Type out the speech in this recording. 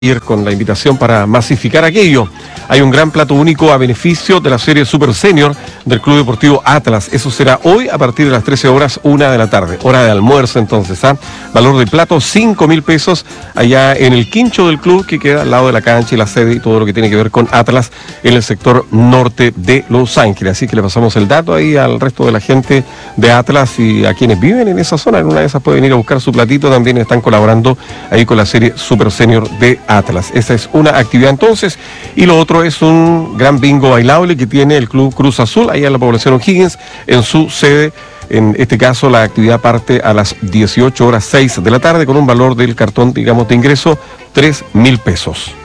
Ir con la invitación para masificar aquello. Hay un gran plato único a beneficio de la serie Super Senior del Club Deportivo Atlas. Eso será hoy a partir de las 13 horas, 1 de la tarde. Hora de almuerzo entonces, ¿ah? Valor del plato, 5.000 pesos allá en el quincho del club que queda al lado de la cancha y la sede y todo lo que tiene que ver con Atlas en el sector norte de Los Ángeles. Así que le pasamos el dato ahí al resto de la gente de Atlas y a quienes viven en esa zona. En una de esas pueden ir a buscar su platito. También están colaborando ahí con la serie Super Senior de Atlas. Esa es una actividad entonces, y lo otro es un gran bingo bailable que tiene el Club Cruz Azul allá en la población O'Higgins en su sede. En este caso la actividad parte a las 18 horas 6 de la tarde con un valor del cartón, digamos, de ingreso 3.000 pesos.